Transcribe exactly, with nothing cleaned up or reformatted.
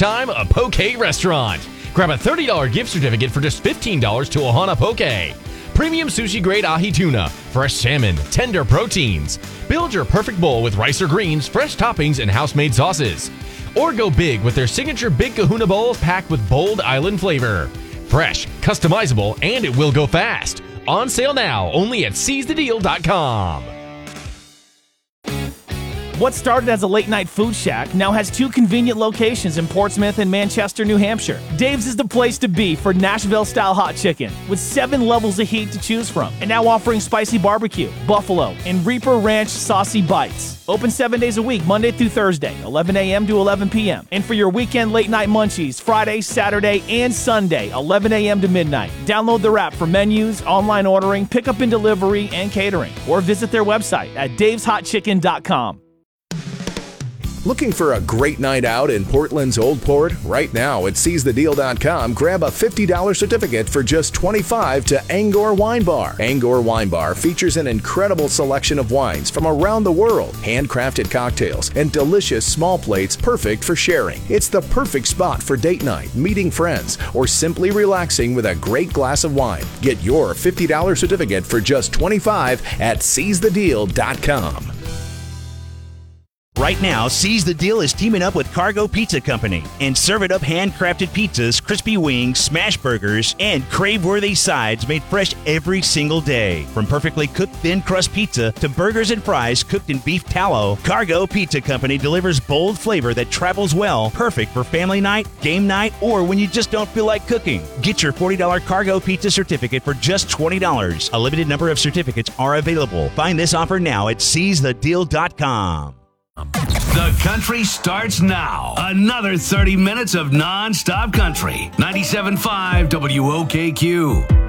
time, a Poke restaurant. Grab a thirty dollars gift certificate for just fifteen dollars to Ohana Poke. Premium sushi-grade ahi tuna, fresh salmon, tender proteins. Build your perfect bowl with rice or greens, fresh toppings, and house-made sauces. Or go big with their signature Big Kahuna Bowls packed with bold island flavor. Fresh, customizable, and it will go fast. On sale now, only at seize the deal dot com. What started as a late-night food shack now has two convenient locations in Portsmouth and Manchester, New Hampshire. Dave's is the place to be for Nashville-style hot chicken, with seven levels of heat to choose from, and now offering spicy barbecue, buffalo, and Reaper Ranch saucy bites. Open seven days a week, Monday through Thursday, eleven a.m. to eleven p.m. And for your weekend late-night munchies, Friday, Saturday, and Sunday, eleven a.m. to midnight. Download their app for menus, online ordering, pickup and delivery, and catering. Or visit their website at daves hot chicken dot com. Looking for a great night out in Portland's Old Port? Right now at seize the deal dot com, grab a fifty dollars certificate for just twenty-five dollars to Angor Wine Bar. Angor Wine Bar features an incredible selection of wines from around the world, handcrafted cocktails, and delicious small plates perfect for sharing. It's the perfect spot for date night, meeting friends, or simply relaxing with a great glass of wine. Get your fifty dollars certificate for just twenty-five dollars at seize the deal dot com. Right now, Seize the Deal is teaming up with Cargo Pizza Company and serve it up handcrafted pizzas, crispy wings, smash burgers, and crave-worthy sides made fresh every single day. From perfectly cooked thin crust pizza to burgers and fries cooked in beef tallow, Cargo Pizza Company delivers bold flavor that travels well, perfect for family night, game night, or when you just don't feel like cooking. Get your forty dollars Cargo Pizza certificate for just twenty dollars. A limited number of certificates are available. Find this offer now at seize the deal dot com. The country starts now. Another thirty minutes of non-stop country. ninety-seven point five W O K Q.